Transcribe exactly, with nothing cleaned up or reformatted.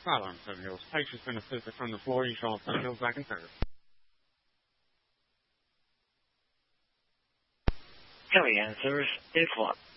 Sideline Seven Hills. Patriots been assisted from the floor. You shall Seven Hills back in third. Kelly answers, it's one.